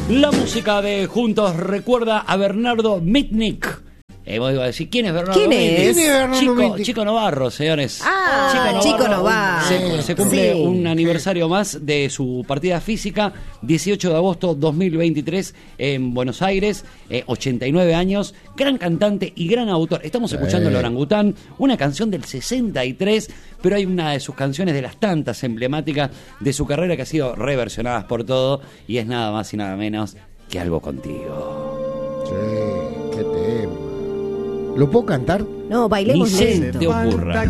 La música de Juntos recuerda a Bernardo Mitnick. Vos iba a decir, ¿quién es Bernardo Mitnick? Chico Novarro, señores. Chico Novarro. Se cumple un aniversario más de su partida física, 18 de agosto 2023 en Buenos Aires, 89 años, gran cantante y gran autor. Estamos escuchando El Orangután, una canción del 63, pero hay una de sus canciones de las tantas emblemáticas de su carrera que ha sido reversionadas por todo, y es nada más y nada menos que Algo Contigo. Sí, qué tema. ¿Lo puedo cantar? No, bailemos Ni se lento. te ocurra.